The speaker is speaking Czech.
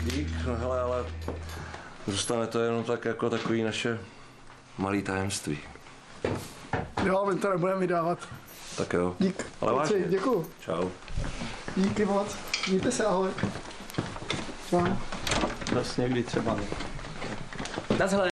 Dík, no hele, ale zůstane to jenom tak jako takový naše malý tajemství. Jo, my to nebudeme vydávat. Tak jo. Dík. Ale vážně. Děkuju. Čau. Díky moc. Mějte se, ahoj. Čau. Zas někdy třeba. Naschle.